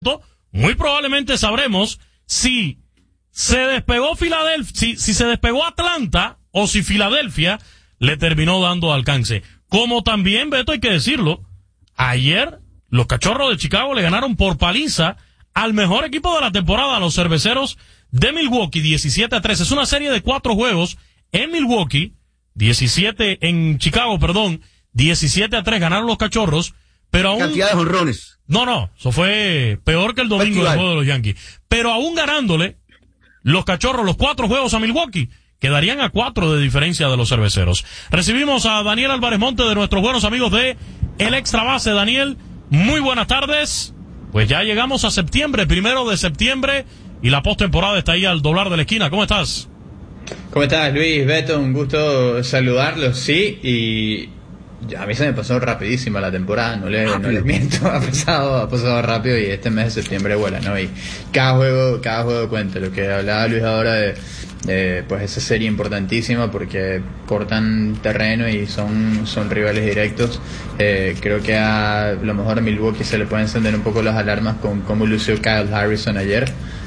muy probablemente sabremos si se despegó Filadelfia, si se despegó Atlanta o si Filadelfia le terminó dando alcance. Como también, Beto, hay que decirlo, ayer los Cachorros de Chicago le ganaron por paliza al mejor equipo de la temporada, a los Cerveceros de Milwaukee, 17-3. Es una serie de 4 juegos en Milwaukee, 17-3 ganaron los Cachorros, pero aún... Cantidad de jonrones. No, eso fue peor que el domingo del juego de los Yankees. Pero aún ganándole, los Cachorros, los 4 juegos a Milwaukee, quedarían a 4 de diferencia de los Cerveceros. Recibimos a Daniel Álvarez Monte, de nuestros buenos amigos de El Extra Base. Daniel, muy buenas tardes. Pues ya llegamos a septiembre, 1 de septiembre, y la postemporada está ahí al doblar de la esquina. ¿Cómo estás? ¿Cómo estás, Luis? Beto, un gusto saludarlos, sí, y a mí se me pasó rapidísima la temporada, no les miento, ha pasado rápido, y este mes de septiembre vuela, ¿no? Y cada juego cuenta. Lo que hablaba Luis ahora de pues esa serie importantísima, porque cortan terreno y son rivales directos. Creo que a lo mejor a Milwaukee se le pueden encender un poco las alarmas con cómo lució Kyle Harrison ayer,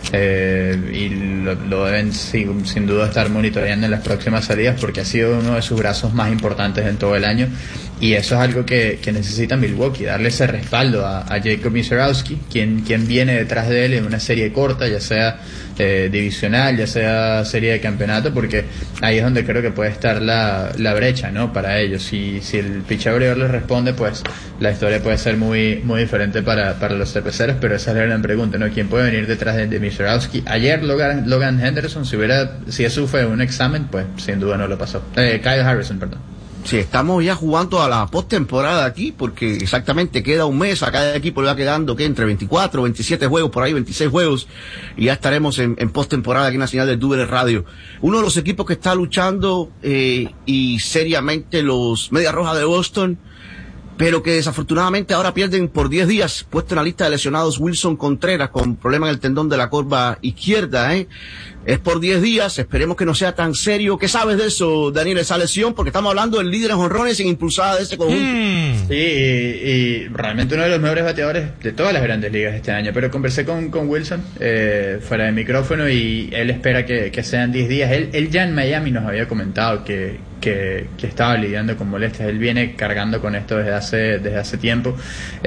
y lo deben sin duda estar monitoreando en las próximas salidas, porque ha sido uno de sus brazos más importantes en todo el año, y eso es algo que necesita Milwaukee, darle ese respaldo a Jacob Misiorowski, quien viene detrás de él en una serie corta, ya sea divisional, ya sea serie de campeonato, porque ahí es donde creo que puede estar la brecha, ¿no? Para ellos. Si el picheo abridor les responde, pues la historia puede ser muy muy diferente para los cerveceros, pero esa es la gran pregunta, ¿no? ¿Quién puede venir detrás de Misiorowski? Ayer Logan Henderson, si eso fue un examen, pues sin duda no lo pasó. Kyle Harrison, perdón. Sí, estamos ya jugando a la postemporada aquí, porque exactamente queda un mes, a cada equipo le va quedando que entre 24, 27 juegos, por ahí 26 juegos, y ya estaremos en postemporada aquí en la señal del Dúbel Radio. Uno de los equipos que está luchando y seriamente, los Medias Rojas de Boston, pero que desafortunadamente ahora pierden por 10 días, puesto en la lista de lesionados Wilson Contreras con problema en el tendón de la corva izquierda, Es por 10 días, esperemos que no sea tan serio. ¿Qué sabes de eso, Daniel, esa lesión? Porque estamos hablando del líder en jonrones en impulsada de ese conjunto. Sí, y realmente uno de los mejores bateadores de todas las grandes ligas este año. Pero conversé con Wilson fuera de micrófono, y él espera que sean 10 días. Él ya en Miami nos había comentado que estaba lidiando con molestias. Él viene cargando con esto desde hace tiempo.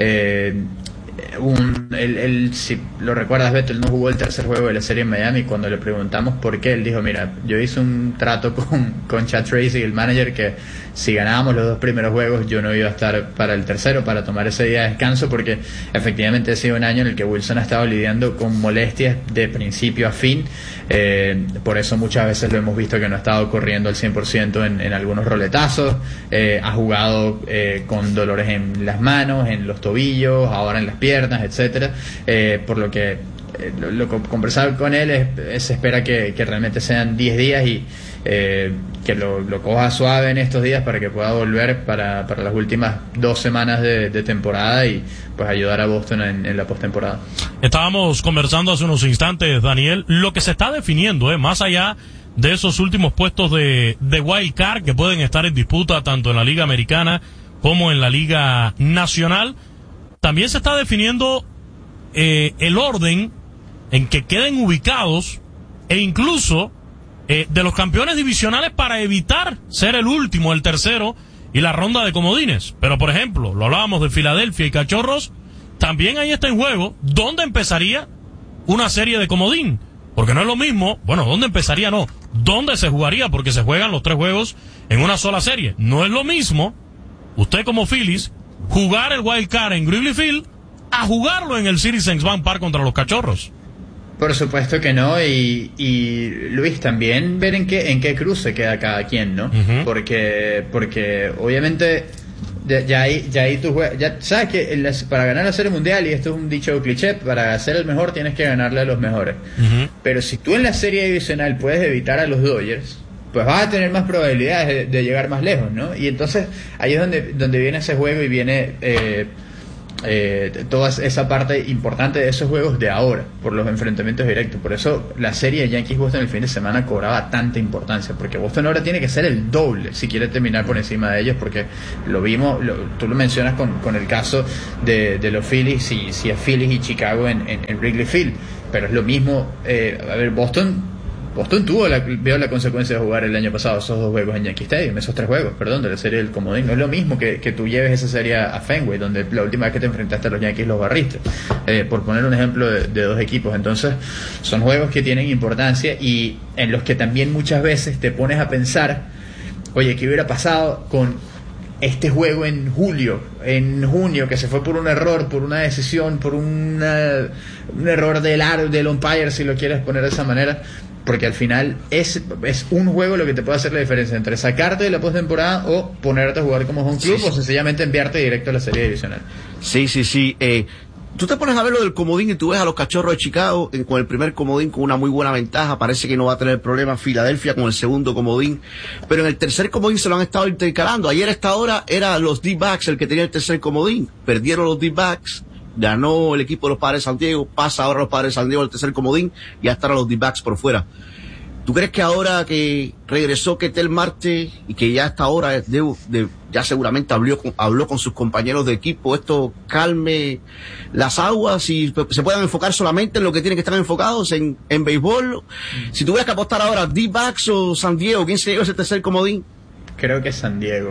Si lo recuerdas, Beto, él no jugó el tercer juego de la serie en Miami. Cuando le preguntamos por qué, él dijo: mira, yo hice un trato con Chad Tracy, el manager, que si ganábamos los 2 primeros juegos yo no iba a estar para el tercero, para tomar ese día de descanso, porque efectivamente ha sido un año en el que Wilson ha estado lidiando con molestias de principio a fin. Por eso muchas veces lo hemos visto que no ha estado corriendo al 100% en algunos roletazos. Ha jugado con dolores en las manos, en los tobillos, ahora en las piernas, etcétera. Por lo que lo conversado con él se espera que realmente sean 10 días, y que lo coja suave en estos días para que pueda volver para las últimas 2 semanas de temporada, y pues ayudar a Boston en la postemporada. Estábamos conversando hace unos instantes, Daniel, lo que se está definiendo, más allá de esos últimos puestos de wild card que pueden estar en disputa tanto en la Liga Americana como en la Liga Nacional, también se está definiendo el orden en que queden ubicados, e incluso de los campeones divisionales, para evitar ser el último, el tercero y la ronda de comodines. Pero por ejemplo, lo hablábamos de Filadelfia y Cachorros, también ahí está en juego dónde empezaría una serie de comodín, porque no es lo mismo, dónde empezaría no, dónde se jugaría, porque se juegan los 3 juegos en una sola serie. No es lo mismo usted como Phillies jugar el wild card en Wrigley Field a jugarlo en el Citizens Bank Park contra los Cachorros. Por supuesto que no, y Luis, también ver en qué cruce queda cada quien, ¿no? Uh-huh. Porque obviamente ya ahí tú juegas, ya sabes que para ganar la Serie Mundial, y esto es un dicho cliché, para ser el mejor tienes que ganarle a los mejores. Uh-huh. Pero si tú en la serie divisional puedes evitar a los Dodgers, pues vas a tener más probabilidades de llegar más lejos, ¿no? Y entonces ahí es donde viene ese juego, y viene toda esa parte importante de esos juegos de ahora, por los enfrentamientos directos. Por eso la serie de Yankees-Boston el fin de semana cobraba tanta importancia, porque Boston ahora tiene que ser el doble si quiere terminar por encima de ellos, porque lo vimos, tú lo mencionas con el caso de los Phillies, si es Phillies y Chicago en Wrigley Field, pero es lo mismo. A ver, Boston vio la consecuencia de jugar el año pasado esos 2 juegos en Yankee Stadium, esos 3 juegos, perdón, de la serie del comodín. No es lo mismo que tú lleves esa serie a Fenway, donde la última vez que te enfrentaste a los Yankees los barriste, por poner un ejemplo de 2 equipos. Entonces son juegos que tienen importancia y en los que también muchas veces te pones a pensar, oye, ¿qué hubiera pasado con este juego en junio, que se fue por un error, por una decisión, por un error del umpire, si lo quieres poner de esa manera? Porque al final es un juego lo que te puede hacer la diferencia entre sacarte de la postemporada o ponerte a jugar como home club, o sencillamente enviarte directo a la serie divisional. Sí. Tú te pones a ver lo del comodín y tú ves a los Cachorros de Chicago con el primer comodín con una muy buena ventaja. Parece que no va a tener problemas Filadelfia con el segundo comodín, pero en el tercer comodín se lo han estado intercalando. Ayer a esta hora era los D-backs el que tenía el tercer comodín. Perdieron los D-backs, ganó el equipo de los Padres de San Diego, pasa ahora los Padres de San Diego al tercer comodín y ya están los D-backs por fuera. ¿Tú crees que ahora que regresó Ketel Marte y que ya hasta ahora ya seguramente habló con sus compañeros de equipo, esto calme las aguas y se puedan enfocar solamente en lo que tienen que estar enfocados en béisbol? Si tuvieras que apostar ahora, D-backs o San Diego, ¿quién se lleva ese tercer comodín? Creo que San Diego.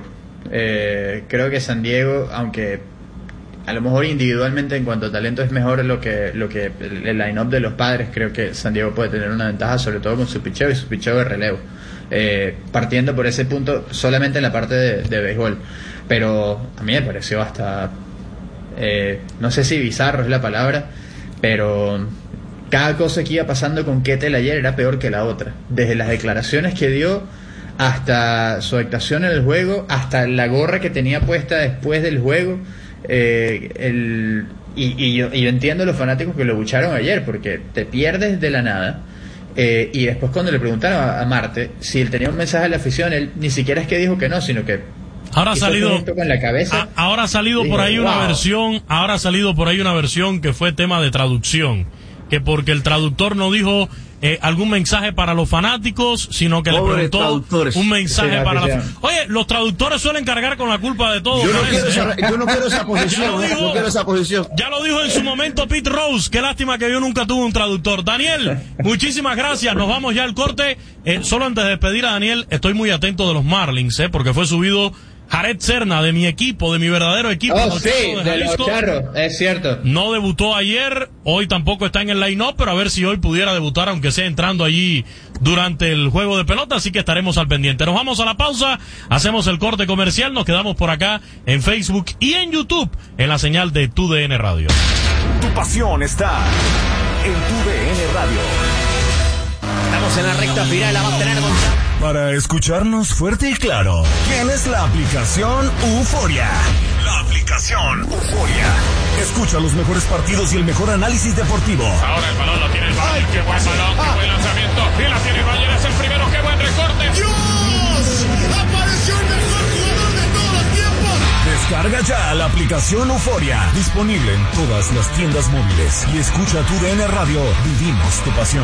Aunque a lo mejor individualmente en cuanto a talento es mejor lo que el line-up de los Padres. Creo que San Diego puede tener una ventaja, sobre todo con su picheo y su picheo de relevo, partiendo por ese punto solamente en la parte de béisbol. Pero a mí me pareció hasta no sé si bizarro es la palabra, pero cada cosa que iba pasando con Ketel ayer era peor que la otra, desde las declaraciones que dio hasta su actuación en el juego, hasta la gorra que tenía puesta después del juego. Yo entiendo los fanáticos que lo bucharon ayer, porque te pierdes de la nada, y después cuando le preguntaron a Marte si él tenía un mensaje a la afición, él ni siquiera es que dijo que no, sino que ahora ha salido con la cabeza. Ahora ha salido por ahí una versión que fue tema de traducción, que porque el traductor no dijo algún mensaje para los fanáticos, sino que le preguntó un mensaje para la... Oye, los traductores suelen cargar con la culpa de todo. Yo no quiero esa posición. Ya lo dijo en su momento Pete Rose. Qué lástima que yo nunca tuve un traductor. Daniel, muchísimas gracias. Nos vamos ya al corte. Solo antes de despedir a Daniel, estoy muy atento de los Marlins, porque fue subido Jared Serna, de mi equipo, de mi verdadero equipo. De los Charros, es cierto. No debutó ayer, hoy tampoco está en el line-up, pero a ver si hoy pudiera debutar, aunque sea entrando allí durante el juego de pelota, así que estaremos al pendiente. Nos vamos a la pausa, hacemos el corte comercial, nos quedamos por acá en Facebook y en YouTube, en la señal de TUDN Radio. Tu pasión está en TUDN Radio. Estamos en la recta final, la va a tener Gonzalo. Para escucharnos fuerte y claro, tienes la aplicación Euforia. La aplicación Euforia. Escucha los mejores partidos y el mejor análisis deportivo. Ahora el balón lo tiene el Bayern. Qué buen balón, qué buen lanzamiento. Y la tiene el Bayern, es el primero. Qué buen recorte. ¡Dios! ¡Apareció el mejor jugador de todos los tiempos! Descarga ya la aplicación Euforia. Disponible en todas las tiendas móviles. Y escucha TUDN Radio. Vivimos tu pasión.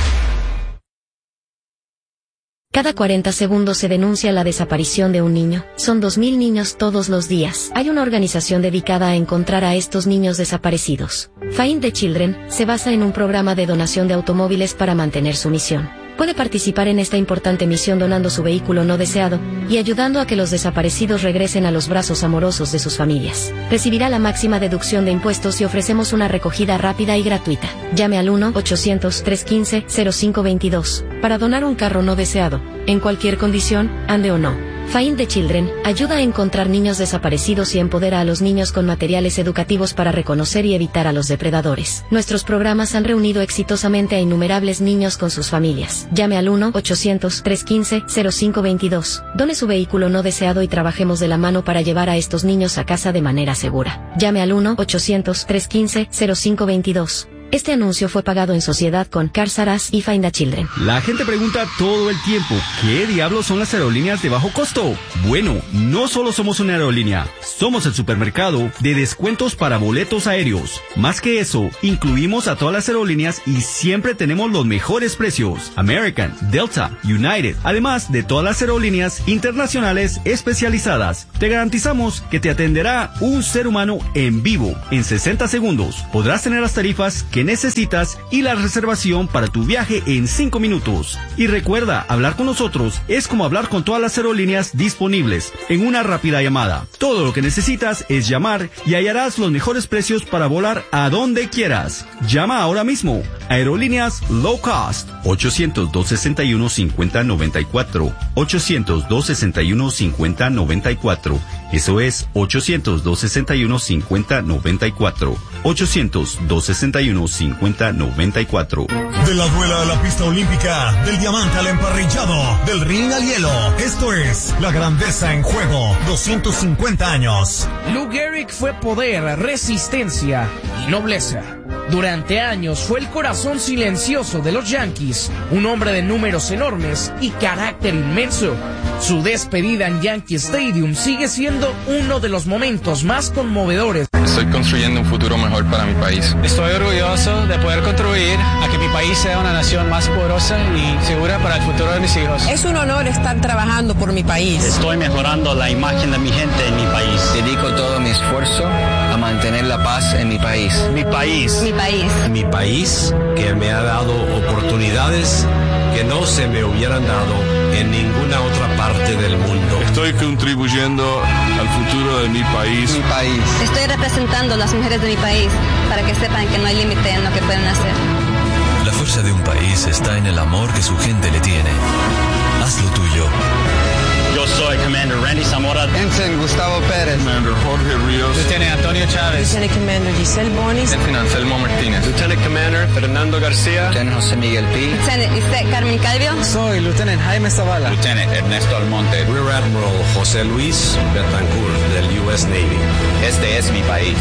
Cada 40 segundos se denuncia la desaparición de un niño. Son 2.000 niños todos los días. Hay una organización dedicada a encontrar a estos niños desaparecidos. Find the Children se basa en un programa de donación de automóviles para mantener su misión. Puede participar en esta importante misión donando su vehículo no deseado y ayudando a que los desaparecidos regresen a los brazos amorosos de sus familias. Recibirá la máxima deducción de impuestos y ofrecemos una recogida rápida y gratuita. Llame al 1-800-315-0522 para donar un carro no deseado, en cualquier condición, ande o no. Find the Children ayuda a encontrar niños desaparecidos y empodera a los niños con materiales educativos para reconocer y evitar a los depredadores. Nuestros programas han reunido exitosamente a innumerables niños con sus familias. Llame al 1-800-315-0522. Done su vehículo no deseado y trabajemos de la mano para llevar a estos niños a casa de manera segura. Llame al 1-800-315-0522. Este anuncio fue pagado en sociedad con Cars R Us y Find the Children. La gente pregunta todo el tiempo, ¿qué diablos son las aerolíneas de bajo costo? Bueno, no solo somos una aerolínea, somos el supermercado de descuentos para boletos aéreos. Más que eso, incluimos a todas las aerolíneas y siempre tenemos los mejores precios. American, Delta, United, además de todas las aerolíneas internacionales especializadas. Te garantizamos que te atenderá un ser humano en vivo en 60 segundos. Podrás tener las tarifas que necesitas y la reservación para tu viaje en 5 minutos. Y recuerda, hablar con nosotros es como hablar con todas las aerolíneas disponibles en una rápida llamada. Todo lo que necesitas es llamar y hallarás los mejores precios para volar a donde quieras. Llama ahora mismo. Aerolíneas Low Cost. 800-261-5094. 800-261-5094. Eso es 800-261-5094. 800-261-5094. De la duela a la pista olímpica, del diamante al emparrillado, del ring al hielo. Esto es la grandeza en juego. 250 años. Lou Gehrig fue poder, resistencia y nobleza. Durante años fue el corazón silencioso de los Yankees, un hombre de números enormes y carácter inmenso. Su despedida en Yankee Stadium sigue siendo uno de los momentos más conmovedores. Estoy construyendo un futuro mejor para mi país. Estoy orgulloso de poder contribuir a que mi país sea una nación más poderosa y segura para el futuro de mis hijos. Es un honor estar trabajando por mi país. Estoy mejorando la imagen de mi gente en mi país. Dedico todo mi esfuerzo a mantener la paz en mi país. Mi país. Mi país. Mi país, que me ha dado oportunidades que no se me hubieran dado en ninguna otra parte del mundo. Estoy contribuyendo al futuro de mi país. Mi país. Estoy representando a las mujeres de mi país para que sepan que no hay límite en lo que pueden hacer. La fuerza de un país está en el amor que su gente le tiene. Haz lo tuyo. Yo soy Commander Randy Zamora. Ensign Gustavo Pérez. Commander Jorge Ríos. Lieutenant Antonio Chávez. Lieutenant Commander Giselle Bonis. Lieutenant Anselmo Martínez. Lieutenant Commander Fernando García. Lieutenant José Miguel P. Lieutenant Lisette Carmen Calvio. Soy Lieutenant Jaime Zavala. Lieutenant Ernesto Almonte. Rear Admiral José Luis Betancourt del US Navy. Este es mi país.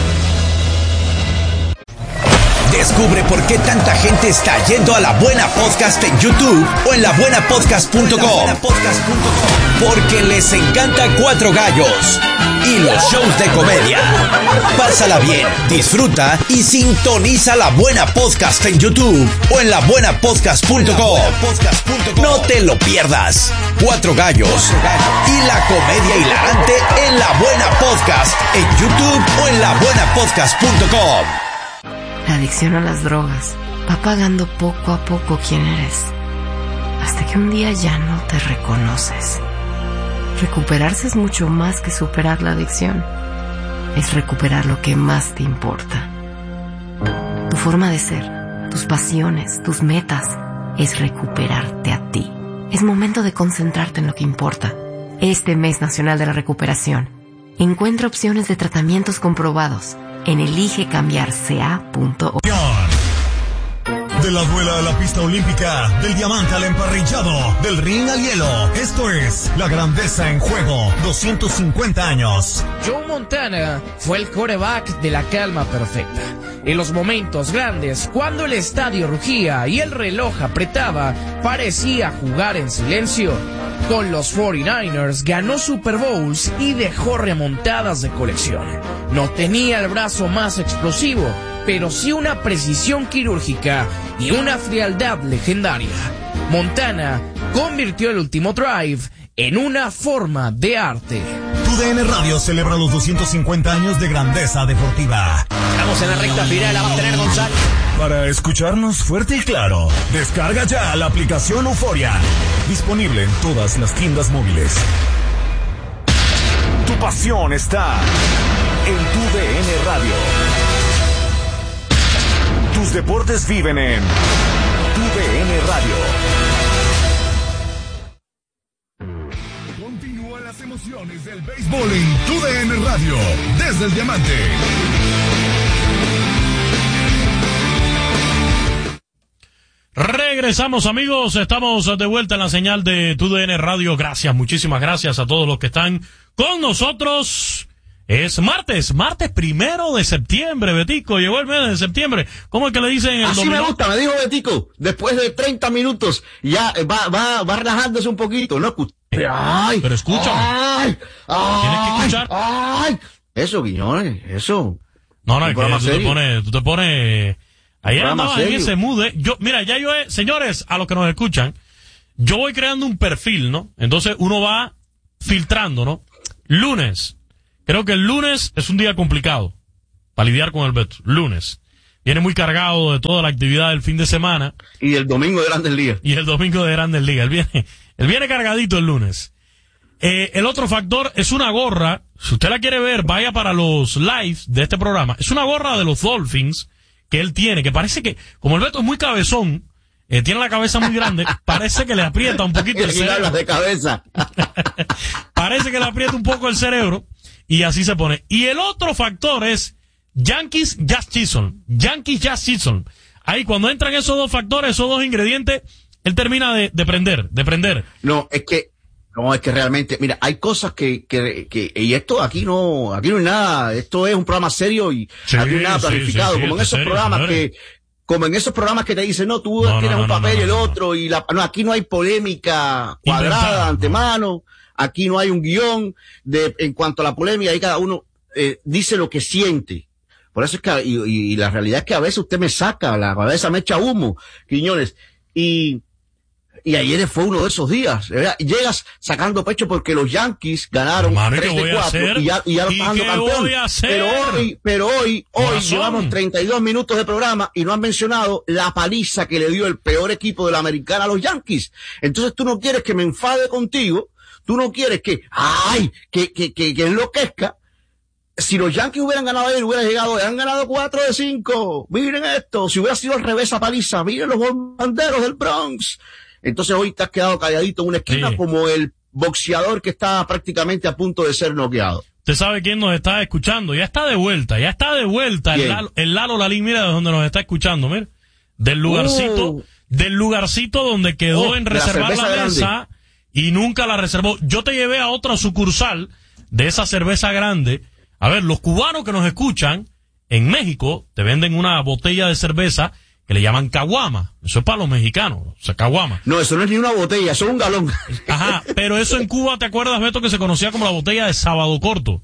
Descubre por qué tanta gente está yendo a La Buena Podcast en YouTube o en labuenapodcast.com. Porque les encanta Cuatro Gallos y los shows de comedia. Pásala bien, disfruta y sintoniza La Buena Podcast en YouTube o en labuenapodcast.com. No te lo pierdas. Cuatro Gallos y la comedia hilarante en La Buena Podcast en YouTube o en labuenapodcast.com. La adicción a las drogas va pagando poco a poco quién eres, hasta que un día ya no te reconoces. Recuperarse es mucho más que superar la adicción. Es recuperar lo que más te importa. Tu forma de ser, tus pasiones, tus metas, es recuperarte a ti. Es momento de concentrarte en lo que importa. Este mes nacional de la recuperación, encuentra opciones de tratamientos comprobados en eligecambiarca.org. De la duela a la pista olímpica, del diamante al emparrillado, del ring al hielo. Esto es la grandeza en juego. 250 años. Joe Montana fue el quarterback de la calma perfecta. En los momentos grandes, cuando el estadio rugía y el reloj apretaba, parecía jugar en silencio. Con los 49ers ganó Super Bowls y dejó remontadas de colección. No tenía el brazo más explosivo, pero sí una precisión quirúrgica y una frialdad legendaria. Montana convirtió el último drive en una forma de arte. TUDN Radio celebra los 250 años de grandeza deportiva. Estamos en la recta final, la va a tener Gonzalo. Para escucharnos fuerte y claro, descarga ya la aplicación Euforia. Disponible en todas las tiendas móviles. Tu pasión está en TUDN Radio. Tus deportes viven en TUDN Radio. Continúan las emociones del béisbol en TUDN Radio. Desde el Diamante. Regresamos, amigos, estamos de vuelta en la señal de TUDN Radio. Gracias, muchísimas gracias a todos los que están con nosotros Es martes 1 de septiembre, Betico, llegó el mes de septiembre. ¿Cómo es que le dicen el Así dominó? me gusta, me dijo Betico, después de 30 minutos, ya va relajándose un poquito, ¿no? Ay, pero escúchame. Ay, tienes que escuchar. Ay, eso, Quiñones, eso. No, es que tú te pones, ayer andabas en ese mood, señores, a los que nos escuchan, yo voy creando un perfil, ¿no? Entonces uno va filtrando, ¿no? Lunes. Creo que el lunes es un día complicado para lidiar con el Beto. Lunes. Viene muy cargado de toda la actividad del fin de semana. Y el domingo de Grandes Ligas. Él viene cargadito el lunes. El otro factor es una gorra. Si usted la quiere ver, vaya para los lives de este programa. Es una gorra de los Dolphins que él tiene, que parece que, como el Beto es muy cabezón, tiene la cabeza muy grande, parece que le aprieta un poquito el cerebro. De cabeza. Parece que le aprieta un poco el cerebro. Y así se pone. Y el otro factor es Yankees Jazz Season. Ahí cuando entran esos dos factores, esos dos ingredientes, él termina de prender. No, es que realmente, mira, hay cosas que y esto aquí no hay nada, esto es un programa serio y aquí no hay nada planificado, como en esos programas señores. Como en esos programas que te dicen, no, tú tienes un papel y el otro, y aquí no hay polémica cuadrada de antemano. Aquí no hay un guión en cuanto a la polémica, ahí cada uno dice lo que siente. Por eso es que, y la realidad es que a veces usted me saca la cabeza, me echa humo, Quiñones. Y ayer fue uno de esos días, ¿verdad? Llegas sacando pecho porque los Yankees ganaron 3-4 y ya lo están dando campeón. Pero hoy llevamos 32 minutos de programa y no han mencionado la paliza que le dio el peor equipo de la Americana a los Yankees. Entonces tú no quieres que me enfade contigo. Tú no quieres que enloquezca. Si los Yankees hubieran ganado ayer, han ganado 4-5. Miren esto. Si hubiera sido al revés a paliza, miren los bombarderos del Bronx. Entonces hoy te has quedado calladito en una esquina como el boxeador que está prácticamente a punto de ser noqueado. Usted sabe quién nos está escuchando. Ya está de vuelta el Lalo Lalín, mira de donde nos está escuchando, mira. Del lugarcito donde quedó en reservar la mesa. Y nunca la reservó. Yo te llevé a otra sucursal de esa cerveza grande. A ver, los cubanos que nos escuchan en México te venden una botella de cerveza que le llaman caguama. Eso es para los mexicanos, o sea, caguama. No, eso no es ni una botella, eso es un galón. Ajá, pero eso en Cuba, ¿te acuerdas, Beto, que se conocía como la botella de Sábado Corto?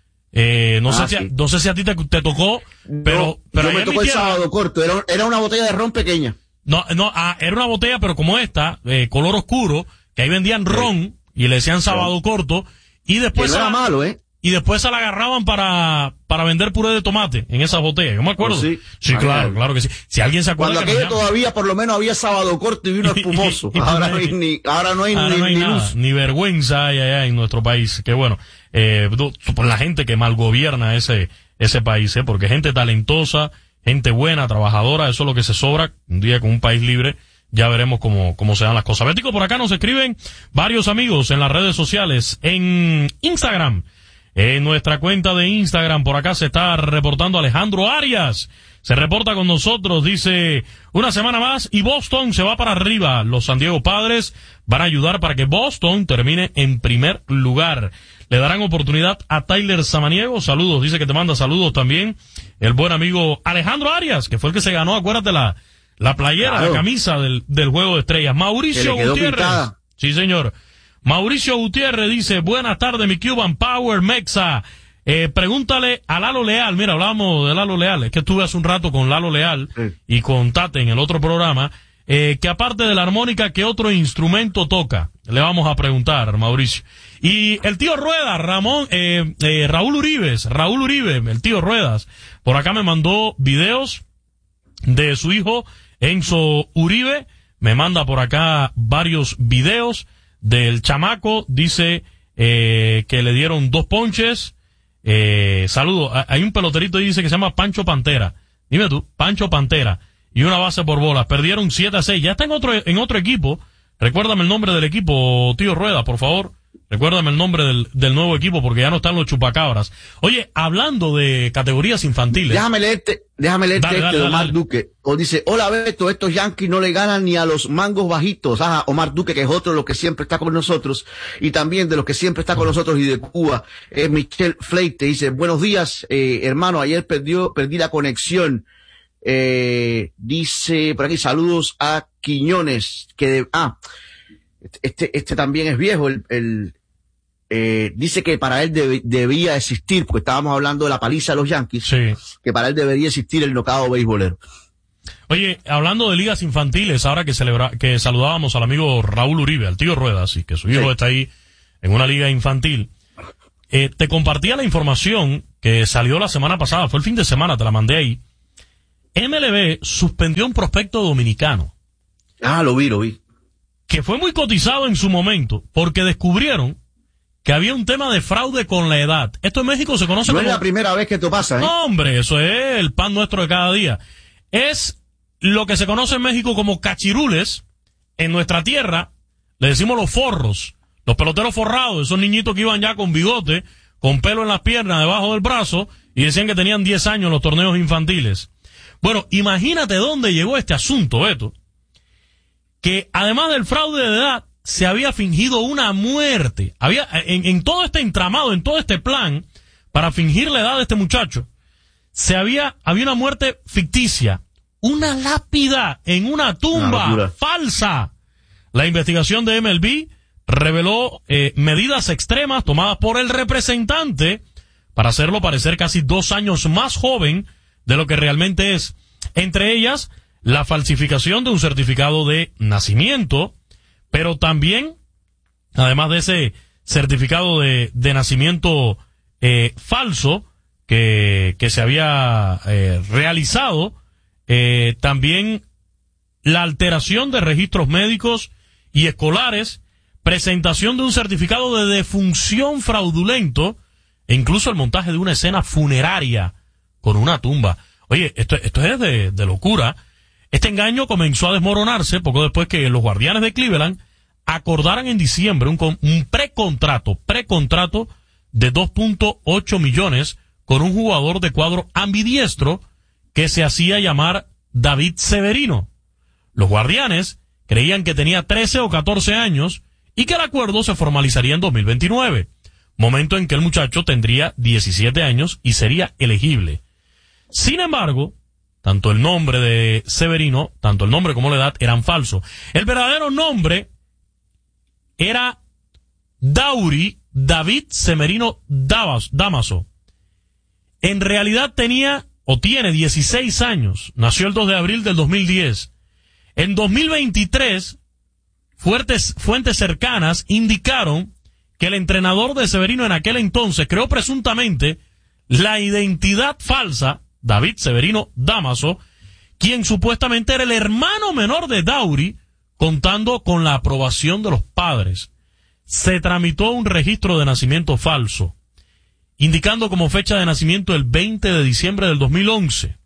No sé si a ti te tocó, pero yo me tocó el Sábado Corto, era una botella de ron pequeña. Era una botella, pero como esta, color oscuro, que ahí vendían ron y le decían Sábado Corto y después no era malo, y después se la agarraban para vender puré de tomate en esas botellas. Yo me acuerdo. Sí, claro que sí. Si alguien se acuerda. Cuando aquello todavía por lo menos había Sábado Corto y vino espumoso. Ahora no hay nada, ni vergüenza hay allá en nuestro país. Que bueno, por la gente que mal gobierna ese país, porque gente talentosa, gente buena, trabajadora, eso es lo que se sobra un día con un país libre. Ya veremos cómo se dan las cosas. Bético, por acá nos escriben varios amigos en las redes sociales, en Instagram. En nuestra cuenta de Instagram, por acá se está reportando Alejandro Arias. Se reporta con nosotros, dice, una semana más y Boston se va para arriba. Los San Diego Padres van a ayudar para que Boston termine en primer lugar. Le darán oportunidad a Tyler Samaniego. Saludos, dice que te manda saludos también el buen amigo Alejandro Arias, que fue el que se ganó, acuérdate, la playera, la camisa del Juego de Estrellas. Mauricio Gutiérrez. Pintada. Sí, señor. Mauricio Gutiérrez dice, buenas tardes, mi Cuban Power Mexa. Pregúntale a Lalo Leal. Mira, hablábamos de Lalo Leal. Es que estuve hace un rato con Lalo Leal y con Tate en el otro programa. Que aparte de la armónica, ¿qué otro instrumento toca? Le vamos a preguntar, Mauricio. Y el tío Ruedas, Raúl Uribe, el tío Ruedas, por acá me mandó videos de su hijo Enzo Uribe. Me manda por acá varios videos del chamaco. Dice que le dieron 2 ponches. Saludo. Hay un peloterito ahí, dice que se llama Pancho Pantera. Dime tú, Pancho Pantera. Y una base por bolas. Perdieron 7-6. Ya está en otro equipo. Recuérdame el nombre del equipo, tío Rueda, por favor. Recuérdame el nombre del nuevo equipo porque ya no están los chupacabras. Oye, hablando de categorías infantiles. Déjame leerte de Omar Duque. Dice, hola Beto, estos Yankees no le ganan ni a los mangos bajitos. Omar Duque, que es otro de los que siempre está con nosotros. Y también de los que siempre está con nosotros y de Cuba, es Michelle Fleite. Dice, buenos días, hermano, ayer perdí la conexión. Dice por aquí, saludos a Quiñones, este también es viejo, dice que para él debía existir, porque estábamos hablando de la paliza de los Yankees, sí, que para él debería existir el knockout beisbolero. Oye, hablando de ligas infantiles, ahora que saludábamos al amigo Raúl Uribe, al tío Ruedas, y que su hijo está ahí en una liga infantil, te compartía la información que salió la semana pasada, fue el fin de semana, te la mandé ahí. MLB suspendió un prospecto dominicano. Lo vi. Que fue muy cotizado en su momento, porque descubrieron que había un tema de fraude con la edad. Esto en México se conoce como... No es la primera vez que esto pasa, ¿eh? No, hombre, eso es el pan nuestro de cada día. Es lo que se conoce en México como cachirules. En nuestra tierra le decimos los forros, los peloteros forrados, esos niñitos que iban ya con bigote, con pelo en las piernas, debajo del brazo, y decían que tenían 10 años en los torneos infantiles. Bueno, imagínate dónde llegó este asunto, Beto. Que además del fraude de edad, se había fingido una muerte. Había, en todo este entramado, en todo este plan, para fingir la edad de este muchacho, había una muerte ficticia. Una lápida en una tumba falsa. La investigación de MLB reveló medidas extremas tomadas por el representante para hacerlo parecer casi 2 años más joven de lo que realmente es. Entre ellas, la falsificación de un certificado de nacimiento, pero también, además de ese certificado de nacimiento falso que se había realizado, también la alteración de registros médicos y escolares, presentación de un certificado de defunción fraudulento e incluso el montaje de una escena funeraria con una tumba. Oye, esto es de locura. Este engaño comenzó a desmoronarse poco después que los Guardianes de Cleveland acordaran en diciembre un precontrato de 2.8 millones con un jugador de cuadro ambidiestro que se hacía llamar David Severino. Los Guardianes creían que tenía 13 o 14 años y que el acuerdo se formalizaría en 2029, momento en que el muchacho tendría 17 años y sería elegible. Sin embargo, tanto el nombre de Severino, tanto el nombre como la edad eran falsos. El verdadero nombre era Dauri David Severino Damaso. En realidad tiene 16 años. Nació el 2 de abril del 2010. En 2023, fuentes cercanas indicaron que el entrenador de Severino en aquel entonces creó presuntamente la identidad falsa, David Severino Damaso, quien supuestamente era el hermano menor de Dauri, contando con la aprobación de los padres. Se tramitó un registro de nacimiento falso, indicando como fecha de nacimiento el 20 de diciembre del 2011.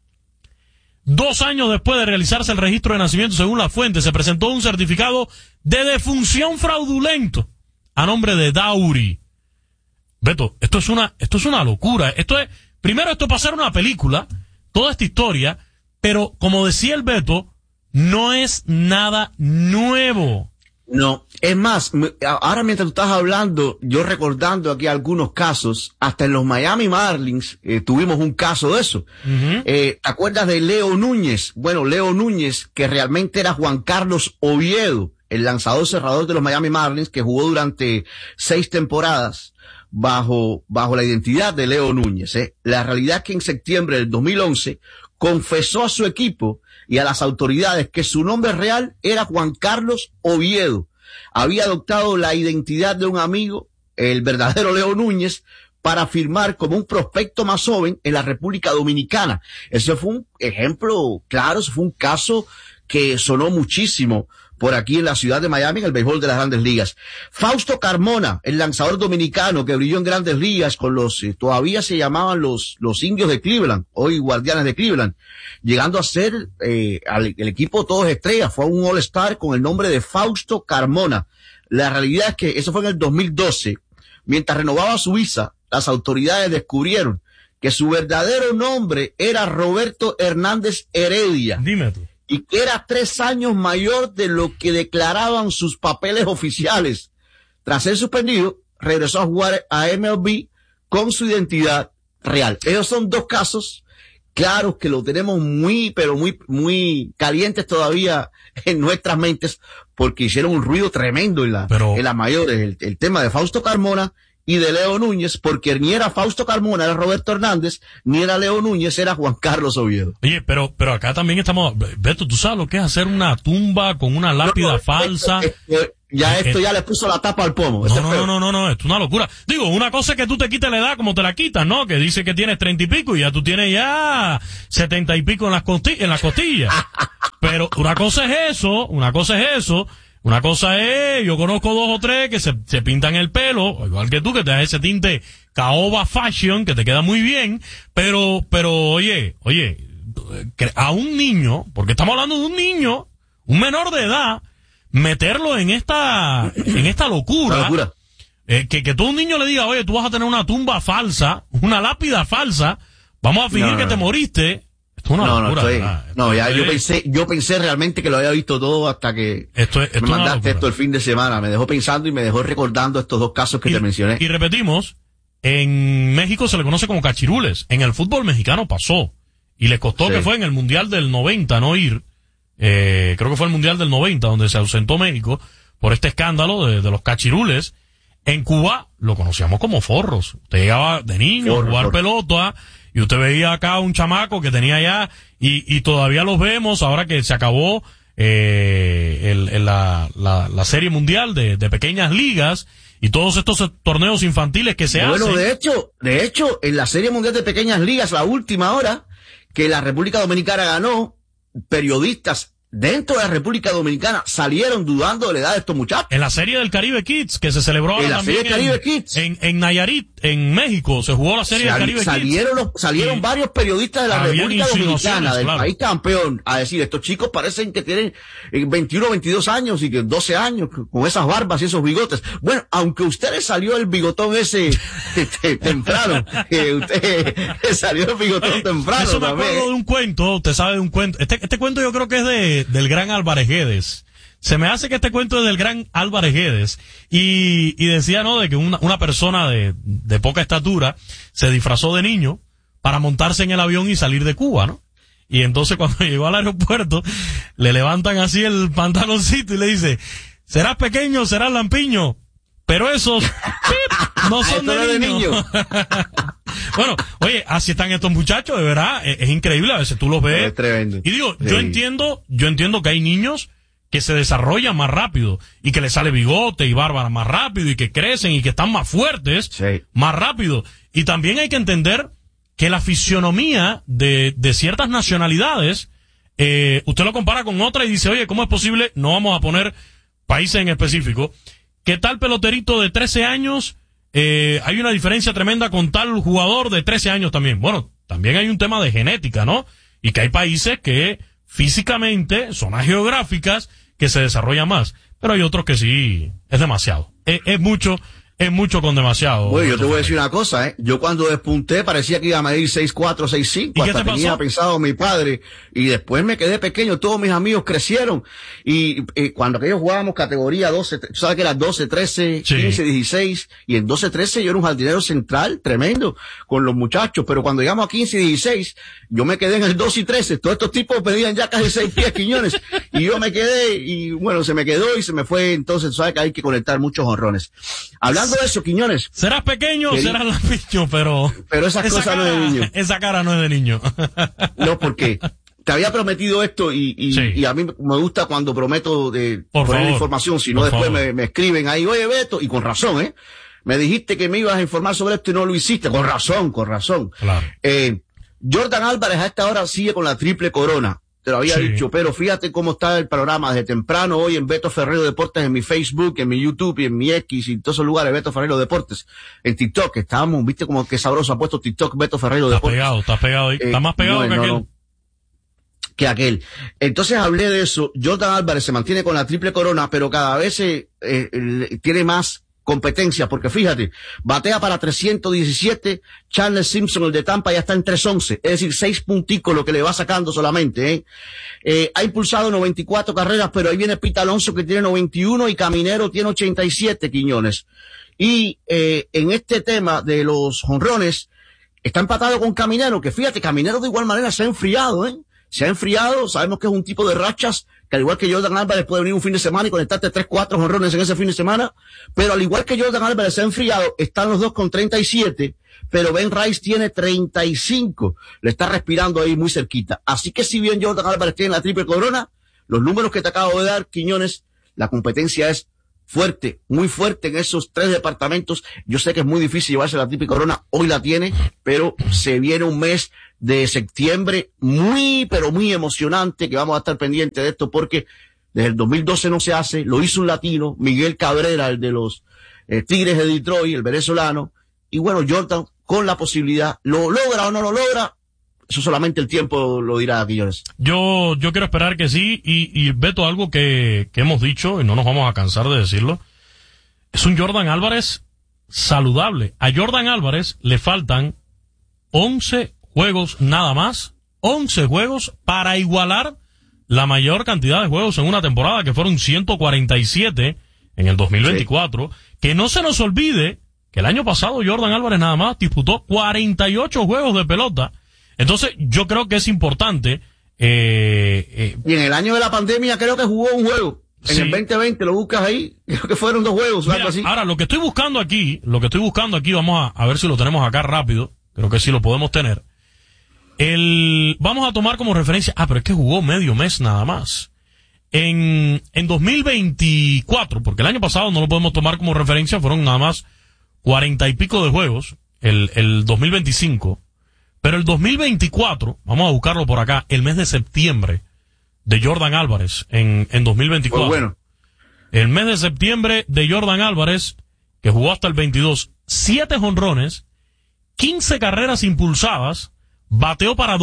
2 años después de realizarse el registro de nacimiento, según la fuente, se presentó un certificado de defunción fraudulento a nombre de Dauri. Beto, esto es una locura. Primero esto pasar una película, toda esta historia, pero como decía el Beto, no es nada nuevo. No, es más, ahora mientras tú estás hablando, yo recordando aquí algunos casos, hasta en los Miami Marlins tuvimos un caso de eso. Uh-huh. ¿Te acuerdas de Leo Núñez? Bueno, Leo Núñez, que realmente era Juan Carlos Oviedo, el lanzador cerrador de los Miami Marlins, que jugó durante 6 temporadas bajo la identidad de Leo Núñez. La realidad es que en septiembre del 2011 confesó a su equipo y a las autoridades que su nombre real era Juan Carlos Oviedo. Había adoptado la identidad de un amigo, el verdadero Leo Núñez, para firmar como un prospecto más joven en la República Dominicana. Ese fue un ejemplo claro, ese fue un caso que sonó muchísimo por aquí en la ciudad de Miami, en el béisbol de las Grandes Ligas. Fausto Carmona, el lanzador dominicano que brilló en Grandes Ligas con todavía se llamaban los Indios de Cleveland, hoy Guardianes de Cleveland, llegando a ser el equipo todos estrellas, fue un All-Star con el nombre de Fausto Carmona, La realidad es que eso fue en el 2012. Mientras renovaba su visa, las autoridades descubrieron que su verdadero nombre era Roberto Hernández Heredia. Dime tú. Y que era 3 años mayor de lo que declaraban sus papeles oficiales. Tras ser suspendido, regresó a jugar a MLB con su identidad real. Esos son 2 casos claros que lo tenemos muy, pero muy calientes todavía en nuestras mentes, porque hicieron un ruido tremendo en las mayores. El tema de Fausto Carmona y de Leo Núñez, porque ni era Fausto Carmona, era Roberto Hernández, ni era Leo Núñez, era Juan Carlos Oviedo. Oye, pero acá también estamos, Beto, ¿tú sabes lo que es hacer una tumba con una lápida falsa? Esto ya le puso la tapa al pomo. No, esto es una locura. Digo, una cosa es que tú te quites la edad como te la quitas, ¿no? Que dice que tienes 30 y pico y ya tú tienes ya 70 y pico en las costillas. Pero una cosa es eso, una cosa es, yo conozco 2 o 3 que se pintan el pelo, igual que tú, que te das ese tinte caoba fashion, que te queda muy bien, pero, oye, a un niño, porque estamos hablando de un niño, un menor de edad, meterlo en esta locura. Que todo un niño le diga, oye, tú vas a tener una tumba falsa, una lápida falsa, vamos a fingir que te moriste. Esto es una locura. Yo pensé realmente que lo había visto todo hasta que me mandaste esto el fin de semana. Me dejó pensando y me dejó recordando estos 2 casos que te mencioné. Y repetimos, en México se le conoce como cachirules. En el fútbol mexicano pasó. Y le costó que fue en el Mundial del 90 no ir. Creo que fue el Mundial del 90 donde se ausentó México por este escándalo de los cachirules. En Cuba lo conocíamos como forros. Usted llegaba de niño a jugar pelota y usted veía acá un chamaco que tenía ya y todavía los vemos ahora que se acabó la serie mundial de pequeñas ligas y todos estos torneos infantiles que se hacen. Bueno, de hecho, en la serie mundial de pequeñas ligas, la última hora que la República Dominicana ganó, periodistas dentro de la República Dominicana salieron dudando de la edad de estos muchachos. En la Serie del Caribe Kids, que se celebró ahora también en Nayarit, en México, se jugó la Serie del Caribe Kids. Salieron varios periodistas de la República Dominicana, del país campeón, a decir, estos chicos parecen que tienen 21, 22 años y que 12 años, con esas barbas y esos bigotes. Bueno, aunque usted le salió el bigotón ese temprano, que usted le salió el bigotón temprano. Eso me acuerdo de un cuento, usted sabe de un cuento. Este cuento yo creo que es del gran Álvarez Guedes. Se me hace que este cuento es del gran Álvarez Guedes. Y decía, ¿no?, de que una persona de poca estatura se disfrazó de niño para montarse en el avión y salir de Cuba, ¿no? Y entonces cuando llegó al aeropuerto, le levantan así el pantaloncito y le dice, serás pequeño, serás lampiño, pero esos no son de niño. Bueno, oye, así están estos muchachos, de verdad, es increíble, a veces tú los ves. Es tremendo. Y digo, yo entiendo que hay niños que se desarrollan más rápido y que les sale bigote y barba más rápido y que crecen y que están más fuertes más rápido. Y también hay que entender que la fisionomía de ciertas nacionalidades, usted lo compara con otra y dice, oye, ¿cómo es posible? No vamos a poner países en específico. ¿Qué tal peloterito de 13 años? Hay una diferencia tremenda con tal jugador de 13 años también. Bueno, también hay un tema de genética, ¿no? Y que hay países que físicamente, zonas geográficas, que se desarrollan más. Pero hay otros que sí, es demasiado. Es mucho con demasiado. Bueno, yo te voy a decir una cosa, Yo cuando despunté parecía que iba a medir 6'4", 6'5", hasta tenía pensado mi padre. Y después me quedé pequeño, todos mis amigos crecieron. Y cuando aquellos jugábamos categoría 12, tú sabes que era 12, 13, 15, 16. Y en 12, 13 yo era un jardinero central tremendo con los muchachos. Pero cuando llegamos a 15 y 16, yo me quedé en el 12 y 13. Todos estos tipos pedían ya casi 6 pies, Quiñones. Y yo me quedé, y bueno, se me quedó y se me fue. Entonces, tú sabes que hay que conectar muchos honrones. Hablando de eso, Quiñones. Serás pequeño, serás lampiño, pero esas cosas no es de niño. Esa cara no es de niño. No, porque te había prometido esto y a mí me gusta cuando prometo poner información, si no después me escriben ahí, oye Beto, y con razón, me dijiste que me ibas a informar sobre esto y no lo hiciste, con razón. Claro. Jordan Álvarez a esta hora sigue con la triple corona. Te lo había dicho, pero fíjate cómo está el programa desde temprano hoy en Beto Ferrero Deportes, en mi Facebook, en mi YouTube y en mi X y en todos esos lugares, Beto Ferrero Deportes. En TikTok, estábamos, viste como que sabroso ha puesto TikTok Beto Ferrero Deportes. Está pegado ahí. Está más pegado que aquel. que aquel. Entonces hablé de eso. Jordan Álvarez se mantiene con la triple corona, pero cada vez tiene más competencia, porque fíjate, batea para 317, Charles Simpson, el de Tampa, ya está en 311, es decir, 6 punticos lo que le va sacando solamente, ha impulsado 94 carreras, pero ahí viene Pete Alonso que tiene 91 y Caminero tiene 87, Quiñones. Y en este tema de los jonrones, está empatado con Caminero, que fíjate, Caminero de igual manera se ha enfriado, se ha enfriado, sabemos que es un tipo de rachas, que al igual que Jordan Álvarez puede venir un fin de semana y conectarte 3-4 jonrones en ese fin de semana, pero al igual que Jordan Álvarez se ha enfriado, están los dos con 37, pero Ben Rice tiene 35, le está respirando ahí muy cerquita. Así que si bien Jordan Álvarez tiene la triple corona, los números que te acabo de dar, Quiñones, la competencia es fuerte, muy fuerte en esos 3 departamentos. Yo sé que es muy difícil llevarse la triple corona, hoy la tiene, pero se viene un mes de septiembre muy, pero muy emocionante, que vamos a estar pendientes de esto, porque desde el 2012 no se hace, lo hizo un latino, Miguel Cabrera, el de los Tigres de Detroit, el venezolano, y bueno, Jordan, con la posibilidad, ¿lo logra o no lo logra? Eso solamente el tiempo lo dirá, Quiñones. Yo quiero esperar que sí, y Beto, algo que hemos dicho, y no nos vamos a cansar de decirlo, es un Jordan Álvarez saludable. A Jordan Álvarez le faltan 11 juegos nada más, 11 juegos para igualar la mayor cantidad de juegos en una temporada, que fueron 147 en el 2024. Sí. Que no se nos olvide que el año pasado Jordan Álvarez nada más disputó 48 juegos de pelota. Entonces yo creo que es importante. Y en el año de la pandemia creo que jugó un juego. En el 2020 lo buscas ahí, creo que fueron 2 juegos. Mira, algo así. Ahora lo que estoy buscando aquí, vamos a ver si lo tenemos acá rápido. Creo que sí lo podemos tener. Vamos a tomar como referencia, pero es que jugó medio mes nada más. En 2024, porque el año pasado no lo podemos tomar como referencia, fueron nada más 40 y pico de juegos, el 2025. Pero el 2024, vamos a buscarlo por acá, el mes de septiembre de Jordan Álvarez en 2024. Pues bueno. El mes de septiembre de Jordan Álvarez, que jugó hasta el 22, 7 jonrones, 15 carreras impulsadas, bateó para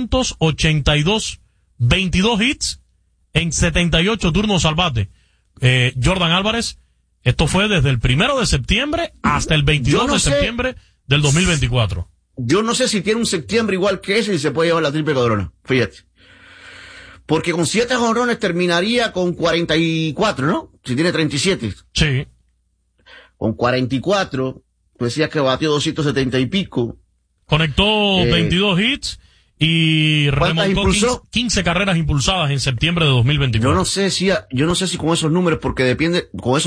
282, 22 hits en 78 turnos al bate. Jordan Álvarez, esto fue desde el 1 de septiembre hasta el 22 de septiembre del 2024. Yo no sé si tiene un septiembre igual que ese y se puede llevar la triple corona, fíjate. Porque con 7 jonrones terminaría con 44, ¿no? Si tiene 37. Sí. Con 44, tú decías que batió 270 y pico. Conectó 22 hits y remontó 15 carreras impulsadas en septiembre de 2024. Yo no sé si con esos números, porque depende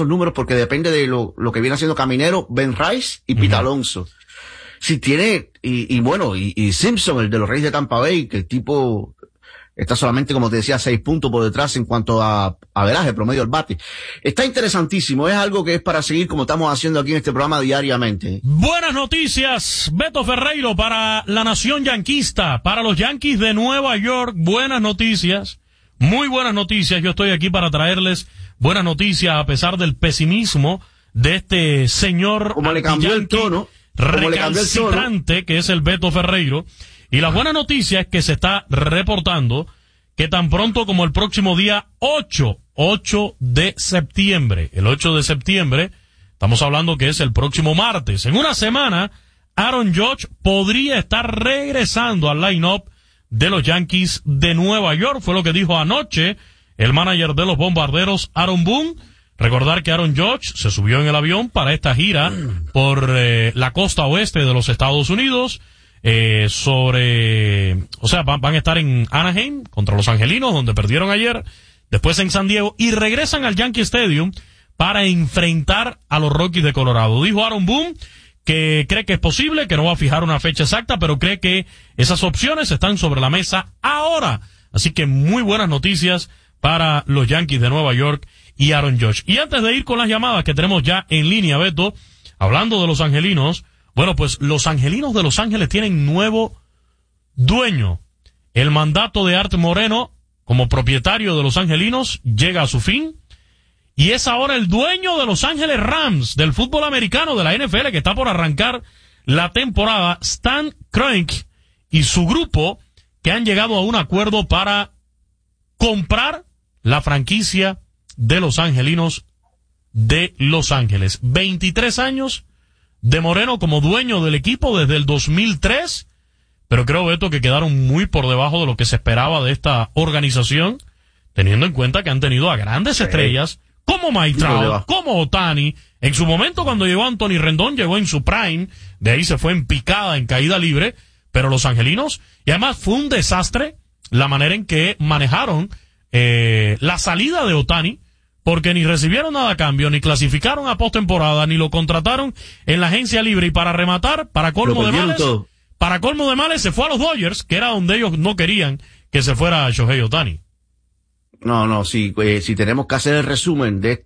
de lo que viene haciendo Caminero, Ben Rice y Pete Alonso. Si tiene, y Simpson, el de los Reyes de Tampa Bay, que el tipo está solamente, como te decía, 6 puntos por detrás en cuanto a averaje, promedio al bate. Está interesantísimo, es algo que es para seguir como estamos haciendo aquí en este programa diariamente. Buenas noticias, Beto Ferreiro, para la nación yanquista, para los Yankees de Nueva York. Buenas noticias, muy buenas noticias. Yo estoy aquí para traerles buenas noticias a pesar del pesimismo de este señor como le cambió el tono, recalcitrante que es el Beto Ferreiro. Y la buena noticia es que se está reportando que tan pronto como el próximo día 8 de septiembre, el 8 de septiembre, estamos hablando que es el próximo martes, en una semana, Aaron Judge podría estar regresando al line-up de los Yankees de Nueva York. Fue lo que dijo anoche el manager de los Bombarderos, Aaron Boone. Recordar que Aaron Judge se subió en el avión para esta gira por la costa oeste de los Estados Unidos. Van a estar en Anaheim contra los Angelinos, donde perdieron ayer, después en San Diego, y regresan al Yankee Stadium para enfrentar a los Rockies de Colorado. Dijo Aaron Boone que cree que es posible, que no va a fijar una fecha exacta, pero cree que esas opciones están sobre la mesa ahora. Así que muy buenas noticias para los Yankees de Nueva York y Aaron Judge. Y antes de ir con las llamadas que tenemos ya en línea, Beto, hablando de los Angelinos, bueno, pues los Angelinos de Los Ángeles tienen nuevo dueño. El mandato de Art Moreno como propietario de los Angelinos llega a su fin. Y es ahora el dueño de Los Ángeles Rams, del fútbol americano, de la NFL, que está por arrancar la temporada, Stan Kroenke y su grupo, que han llegado a un acuerdo para comprar la franquicia de los Angelinos de Los Ángeles. 23 años de Moreno como dueño del equipo desde el 2003, pero creo, Beto, que quedaron muy por debajo de lo que se esperaba de esta organización, teniendo en cuenta que han tenido a grandes estrellas como Mike Trout, como Ohtani. En su momento, cuando llegó Anthony Rendón, llegó en su prime, de ahí se fue en picada, en caída libre, pero los Angelinos, y además fue un desastre la manera en que manejaron la salida de Ohtani, porque ni recibieron nada a cambio, ni clasificaron a postemporada, ni lo contrataron en la agencia libre, y para rematar, para colmo de males, se fue a los Dodgers, que era donde ellos no querían que se fuera Shohei Ohtani. No, sí, si tenemos que hacer el resumen de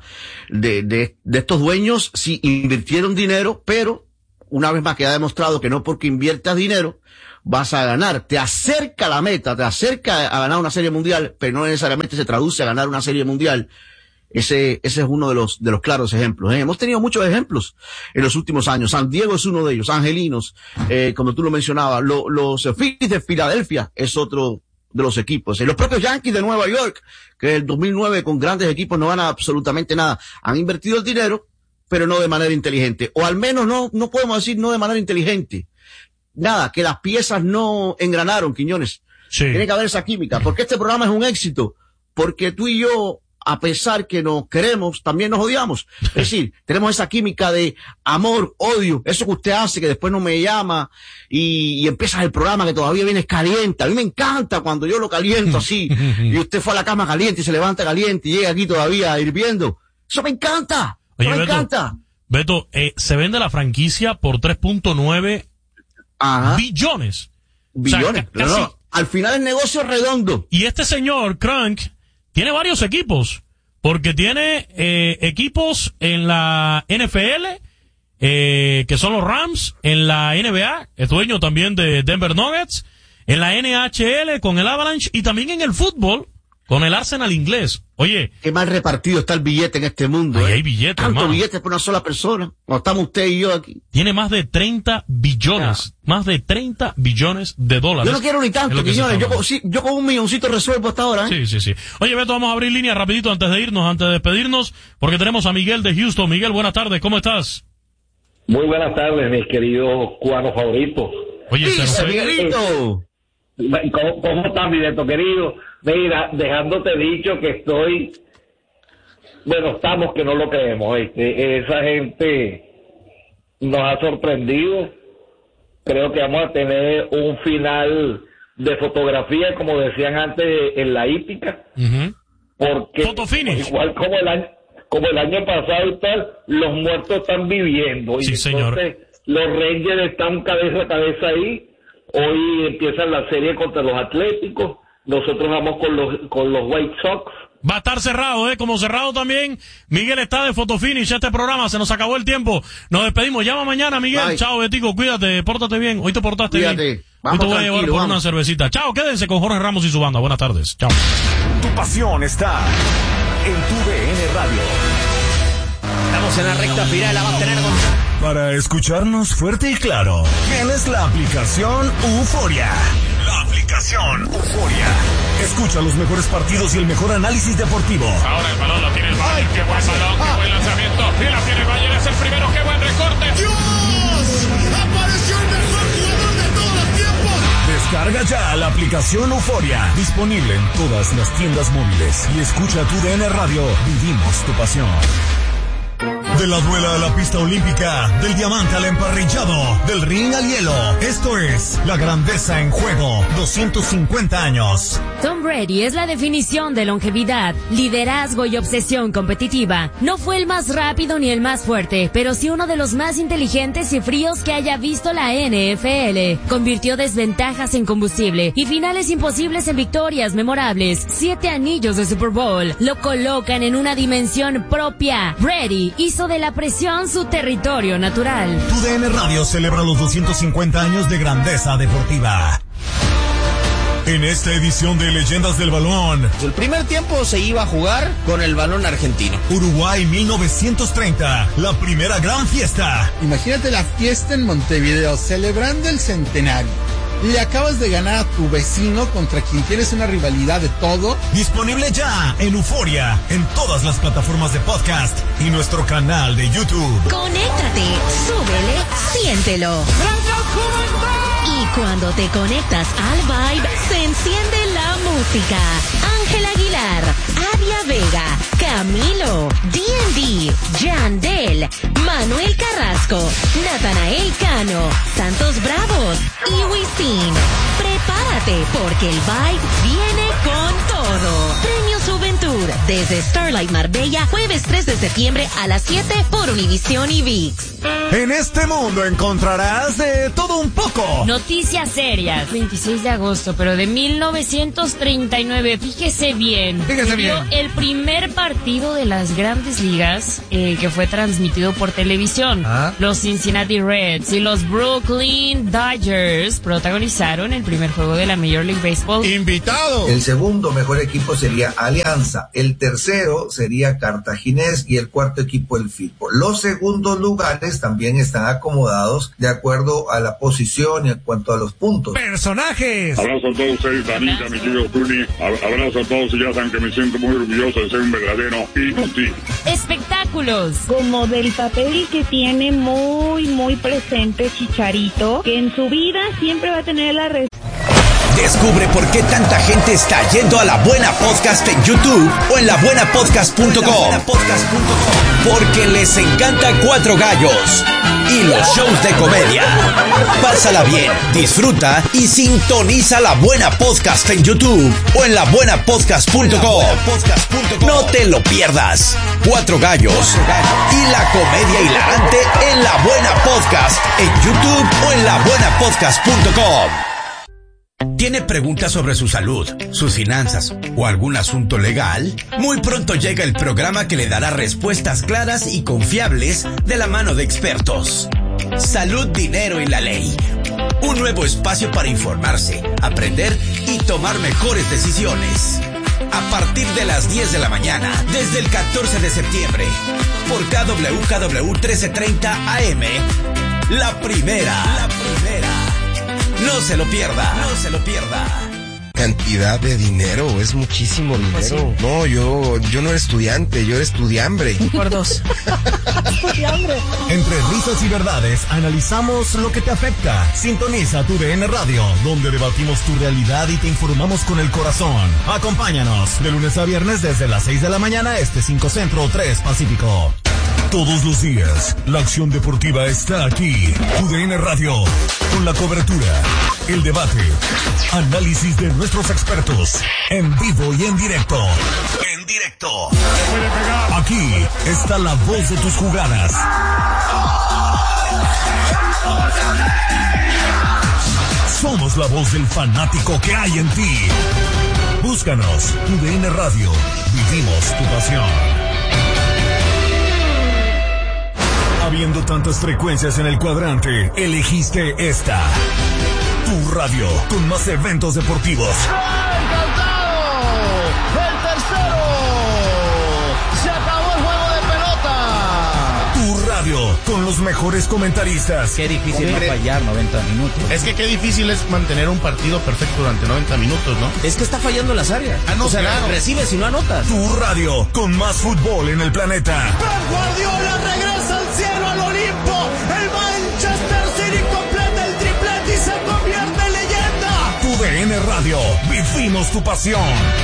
estos dueños, sí invirtieron dinero, pero una vez más queda demostrado que no porque inviertas dinero vas a ganar. Te acerca a la meta, te acerca a ganar una serie mundial, pero no necesariamente se traduce a ganar una serie mundial. Ese es uno de los claros ejemplos. Hemos tenido muchos ejemplos en los últimos años. San Diego es uno de ellos, Angelinos, como tú lo mencionabas, los Phillies de Filadelfia es otro de los equipos. Los propios Yankees de Nueva York, que en el 2009 con grandes equipos no ganan absolutamente nada. Han invertido el dinero, pero no de manera inteligente. O al menos no podemos decir no de manera inteligente. Nada, que las piezas no engranaron, Quiñones. Sí. Tiene que haber esa química. Porque este programa es un éxito. Porque tú y yo, a pesar que nos queremos, también nos odiamos. Es decir, tenemos esa química de amor, odio, eso que usted hace, que después no me llama, y empiezas el programa que todavía vienes caliente. A mí me encanta cuando yo lo caliento así, y usted fue a la cama caliente y se levanta caliente y llega aquí todavía hirviendo. Eso me encanta. Oye, me Beto, encanta. Beto, se vende la franquicia por 3.9 billones. Billones. O sea, casi. No, al final el negocio es redondo. Y este señor, Crank, tiene varios equipos, porque tiene equipos en la NFL, que son los Rams, en la NBA, es dueño también de Denver Nuggets, en la NHL con el Avalanche, y también en el fútbol con el Arsenal inglés. Oye, qué mal repartido está el billete en este mundo. Ahí hay billetes, tanto hermano. billetes por una sola persona. Cuando estamos usted y yo aquí. Tiene más de 30 billones, más de 30 billones de dólares. Yo no quiero ni tanto, Quiñones. Yo con $1 milloncito resuelvo hasta ahora, ¿eh? Sí. Oye, Beto, vamos a abrir línea rapidito antes de despedirnos, porque tenemos a Miguel de Houston. Miguel, buenas tardes, ¿cómo estás? Muy buenas tardes, mis queridos cubanos favoritos. Oye, Miguelito. ¿Cómo estás, mi Beto querido? Mira, dejándote dicho que estamos que no lo creemos, esa gente nos ha sorprendido. Creo que vamos a tener un final de fotografía, como decían antes, en la hípica, porque igual como el año pasado y tal, los muertos están viviendo, y sí, entonces los Rangers están cabeza a cabeza ahí. Hoy empiezan la serie contra los Atléticos. Nosotros vamos con los White Sox. Va a estar cerrado, como cerrado también. Miguel está de Fotofinish, este programa, se nos acabó el tiempo. Nos despedimos, llama mañana, Miguel. Bye. Chao, Betico, cuídate, pórtate bien. Hoy te portaste bien. Hoy te voy a llevar por una cervecita. Chao, quédense con Jorge Ramos y su banda. Buenas tardes. Chao. Tu pasión está en tu DN Radio. Estamos en la recta final, la va a tener Para escucharnos fuerte y claro, tienes la aplicación Euforia. La aplicación Euforia. Escucha los mejores partidos y el mejor análisis deportivo. Ahora el balón lo tiene el Bayern. Qué buen balón, qué buen lanzamiento. Y la tiene el Bayern, es el primero. Qué buen recorte. ¡Dios! ¡Apareció el mejor jugador de todos los tiempos! Descarga ya la aplicación Euforia. Disponible en todas las tiendas móviles. Y escucha tu DN Radio. Vivimos tu pasión. De la duela a la pista olímpica, del diamante al emparrillado, del ring al hielo. Esto es La Grandeza en Juego, 250 años. Tom Brady es la definición de longevidad, liderazgo y obsesión competitiva. No fue el más rápido ni el más fuerte, pero sí uno de los más inteligentes y fríos que haya visto la NFL. Convirtió desventajas en combustible y finales imposibles en victorias memorables. 7 anillos de Super Bowl lo colocan en una dimensión propia. Brady hizo de la presión su territorio natural. Tu DN Radio celebra los 250 años de grandeza deportiva. En esta edición de Leyendas del Balón, el primer tiempo se iba a jugar con el balón argentino. Uruguay 1930, la primera gran fiesta. Imagínate la fiesta en Montevideo, celebrando el centenario. le acabas de ganar a tu vecino contra quien tienes una rivalidad de todo. Disponible ya en Euforia, en todas las plataformas de podcast y nuestro canal de YouTube. Conéctate, súbele, siéntelo. Y cuando te conectas al Vibe, se enciende la música. Ángel Aguilar, Adia Vega, Camilo, D&D, Yandel, Manuel Carrasco, Natanael Cano, Santos Bravos y Wisin. Prepárate porque el Vibe viene con todo. Premio Juventud desde Starlight Marbella, jueves 3 de septiembre a las 7 por Univisión y ViX. En este mundo encontrarás de todo un poco. Noticias serias. 26 de agosto, pero de 1939. Fíjese bien. Fíjese bien. El primer partido de las Grandes Ligas que fue transmitido por televisión. Los Cincinnati Reds y los Brooklyn Dodgers protagonizaron el primer juego de la Major League Baseball. ¡Invitado! El segundo mejor equipo sería Alianza, el tercero sería Cartaginés y el cuarto equipo el Firpo. Los segundos lugares también están acomodados de acuerdo a la posición y en cuanto a los puntos. ¡Personajes! Abrazo a todos ustedes, Danica, mi querido Tuni. Abrazo a todos y ya saben que me siento muy orgulloso de ser un verdadero inútil. Espectáculos. Como del papel que tiene muy presente Chicharito, que en su vida siempre va a tener la Descubre por qué tanta gente está yendo a La Buena Podcast en YouTube o en labuenapodcast.com. Porque les encanta Cuatro Gallos y los shows de comedia. Pásala bien, disfruta y sintoniza La Buena Podcast en YouTube o en labuenapodcast.com. No te lo pierdas. Cuatro Gallos y la comedia hilarante en La Buena Podcast en YouTube o en labuenapodcast.com. ¿Tiene preguntas sobre su salud, sus finanzas o algún asunto legal? Muy pronto llega el programa que le dará respuestas claras y confiables de la mano de expertos. Salud, dinero y la ley. Un nuevo espacio para informarse, aprender y tomar mejores decisiones. A partir de las 10 de la mañana, desde el 14 de septiembre, por KWKW 1330 AM. La primera. No se lo pierda. Cantidad de dinero, es muchísimo dinero. Pues sí. No, yo no era estudiante, yo era estudiambre. Por dos. Entre risas y verdades, analizamos lo que te afecta. Sintoniza tu DN Radio, donde debatimos tu realidad y te informamos con el corazón. Acompáñanos de lunes a viernes desde las 6 de la mañana, 5 Centro, 3 Pacífico. Todos los días, la acción deportiva está aquí. Tu DN Radio, con la cobertura, el debate, análisis de nuestros expertos, en vivo y en directo. Aquí está la voz de tus jugadas. Somos la voz del fanático que hay en ti. Búscanos, Tu DN Radio. Vivimos tu pasión. Habiendo tantas frecuencias en el cuadrante, elegiste esta. Tu radio, con más eventos deportivos. ¡Encantado! ¡El tercero! ¡Se acabó el juego de pelota! Tu radio, con los mejores comentaristas. Qué difícil no fallar 90 minutos. Es que qué difícil es mantener un partido perfecto durante 90 minutos, ¿no? Es que está fallando en las áreas. No, o sea, claro. recibes y no anotas. Tu radio, con más fútbol en el planeta. Pep Guardiola regresa al cielo, al Olimpo. El Manchester City completa el triplete y se convierte en leyenda. Tu DN Radio, vivimos tu pasión.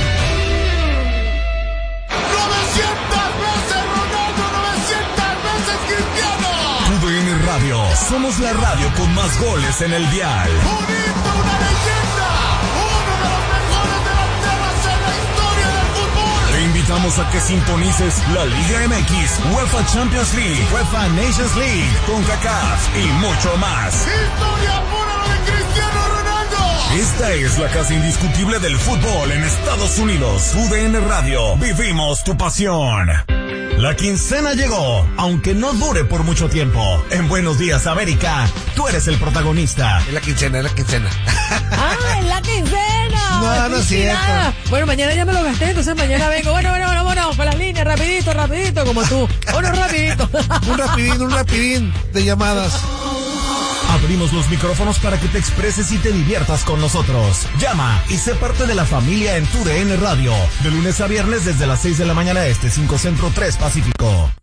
900 veces Ronaldo, 900 veces Cristiano. Tu DN Radio, somos la radio con más goles en el dial. Un hito, una leyenda. Uno de los mejores delanteros en la historia del fútbol. Te invitamos a que sintonices la Liga MX, UEFA Champions League, UEFA Nations League, CONCACAF y mucho más. Historia pura lo de Cristiano Ronaldo. Esta es la casa indiscutible del fútbol en Estados Unidos. UDN Radio, vivimos tu pasión. La quincena llegó, aunque no dure por mucho tiempo. En Buenos Días, América, tú eres el protagonista. Es la quincena. ¡Ah, es la quincena! No, no es cierto. Bueno, mañana ya me lo gasté, entonces mañana vengo. Bueno, con las líneas, rapidito, como tú. Bueno, rapidito. Un rapidín de llamadas. Abrimos los micrófonos para que te expreses y te diviertas con nosotros. Llama y sé parte de la familia en tu DN Radio. De lunes a viernes desde las 6 de la mañana este, 5 Centro, 3 Pacífico.